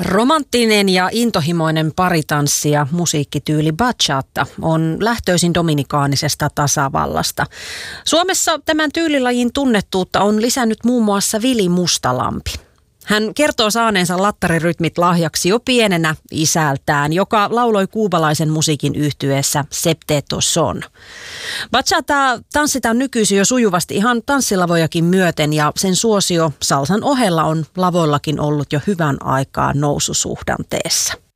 Romanttinen ja intohimoinen paritanssi ja musiikkityyli bachata on lähtöisin dominikaanisesta tasavallasta. Suomessa tämän tyylilajin tunnettuutta on lisännyt muun muassa Vili Mustalampi. Hän kertoo saaneensa lattarirytmit lahjaksi jo pienenä isältään, joka lauloi kuubalaisen musiikin yhtyeessä Septeto Son. Bachataa tanssitaan nykyisin jo sujuvasti ihan tanssilavojakin myöten ja sen suosio salsan ohella on lavoillakin ollut jo hyvän aikaa noususuhdanteessa.